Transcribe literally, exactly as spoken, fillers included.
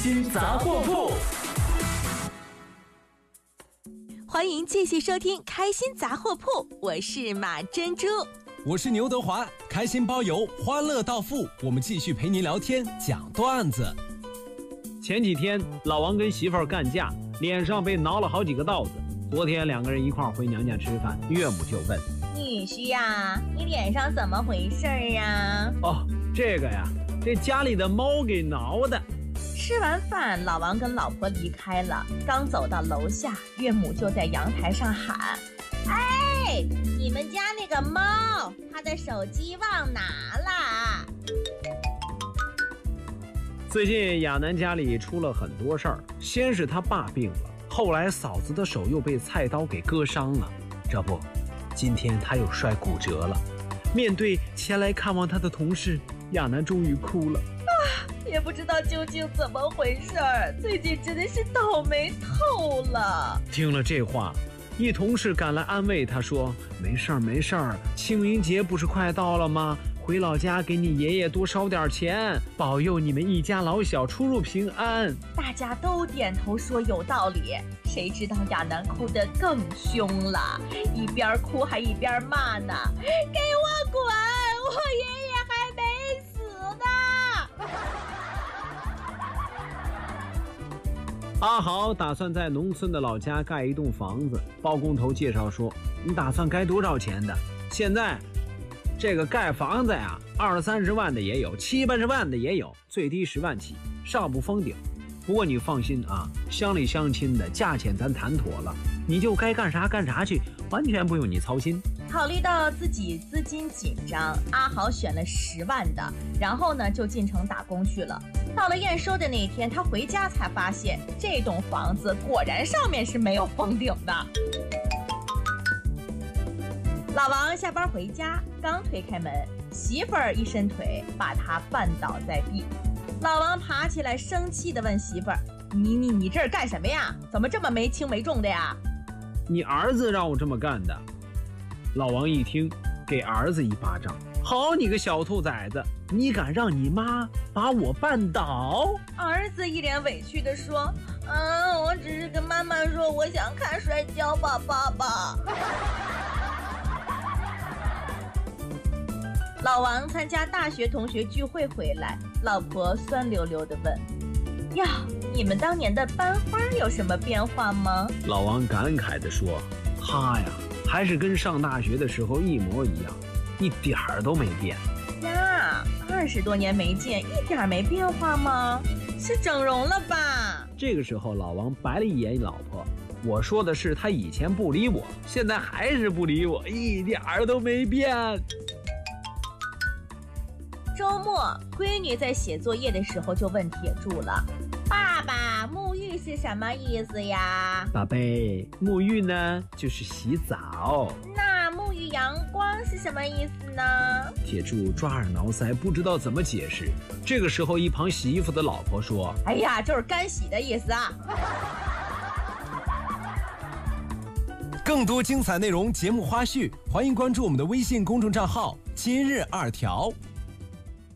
心杂货铺。 欢迎继续收听开心杂货铺，我是马珍珠， 我是牛德华，开心包邮，欢乐到付，我们继续陪您聊天讲段子。 前几天老王跟媳妇儿干架，脸上被挠了好几个道子。昨天两个人一块儿回娘家吃饭，岳母就问： 女婿呀，你脸上怎么回事啊？ 哦，这个呀，这家里的猫给挠的。 吃完饭，老王跟老婆离开了，刚走到楼下，岳母就在阳台上喊：哎，你们家那个猫，它的手机忘拿了。 最近亚楠家里出了很多事儿，先是他爸病了，后来嫂子的手又被菜刀给割伤了，这不，今天他又摔骨折了。面对前来看望他的同事，亚楠终于哭了。 也不知道究竟怎么回事儿，最近真的是倒霉透了。 听了这话，一同事赶来安慰他说：没事儿没事儿，清明节不是快到了吗？回老家给你爷爷多烧点钱，保佑你们一家老小出入平安。 大家都点头说有道理，谁知道亚楠哭得更凶了，一边哭还一边骂呢：给我滚，我爷爷还没死呢。 阿豪打算在农村的老家盖一栋房子，包工头介绍说：你打算盖多少钱的？现在这个盖房子呀，二三十万的也有，七八十万的也有，最低十万起，上不封顶。不过你放心啊，乡里乡亲的价钱咱谈妥了，你就该干啥干啥去，完全不用你操心。 考虑到自己资金紧张，阿豪选了十万的，然后呢就进城打工去了。到了验收的那天，他回家才发现这栋房子果然上面是没有封顶的。老王下班回家，刚推开门，媳妇儿一伸腿把他绊倒在地。老王爬起来，生气地问媳妇儿：你你你这儿干什么呀？怎么这么没轻没重的呀？ 你儿子让我这么干的。老王一听，给儿子一巴掌：好你个小兔崽子，你敢让你妈把我绊倒？ 儿子一脸委屈地说：嗯，我只是跟妈妈说我想看摔跤吧，爸爸。老王参加大学同学聚会回来，老婆酸溜溜地问：呀，你们当年的班花有什么变化吗？ 老王感慨地说：他呀，还是跟上大学的时候一模一样，一点儿都没变。 呀，二十多年没见，一点没变化吗？是整容了吧？ 这个时候老王白了一眼老婆，我说的是他以前不理我，现在还是不理我，一点儿都没变。 周末，闺女在写作业的时候就问铁柱了：爸爸，沐浴是什么意思呀？ 宝贝，沐浴呢就是洗澡。 那沐浴阳光是什么意思呢？ 铁柱抓耳挠腮，不知道怎么解释。这个时候一旁洗衣服的老婆说： 哎呀，就是干洗的意思啊。 更多精彩内容节目花絮，欢迎关注我们的微信公众账号今日二条。